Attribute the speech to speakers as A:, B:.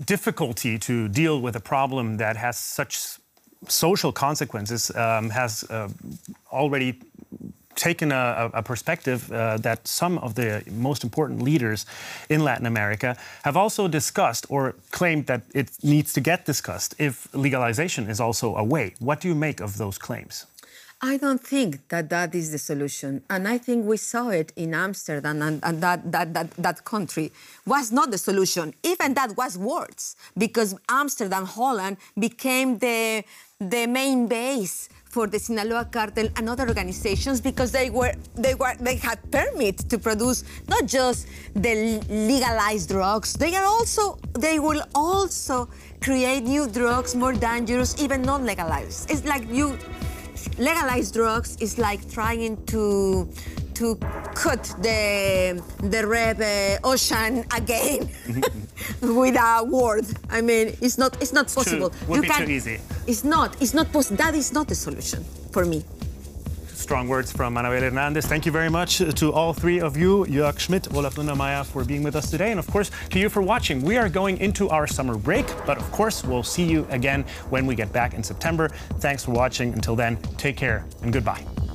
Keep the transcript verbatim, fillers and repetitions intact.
A: difficulty to deal with a problem that has such social consequences um, has uh, already taken a, a perspective uh, that some of the most important leaders in Latin America have also discussed or claimed that it needs to get discussed if legalization is also a way. What do you make of those claims?
B: I don't think that that is the solution. And I think we saw it in Amsterdam, and, and that, that, that, that country was not the solution. Even that was worse, because Amsterdam, Holland, became the, the main base for the Sinaloa cartel and other organizations, because they were they were they had permit to produce not just the legalized drugs. They are also they will also create new drugs, more dangerous, even non-legalized. It's like you legalized drugs is like trying to to cut the the red uh, ocean again with a word. I mean, it's not it's not possible.
A: Too, would
B: you
A: be
B: can,
A: too easy.
B: It's not. It's not possible. That is not the solution for me.
A: Strong words from Anabel Hernandez. Thank you very much to all three of you, Jörg Schmidt, Olaf Lundermeier, for being with us today. And of course, to you for watching. We are going into our summer break, but of course, we'll see you again when we get back in September. Thanks for watching. Until then, take care and goodbye.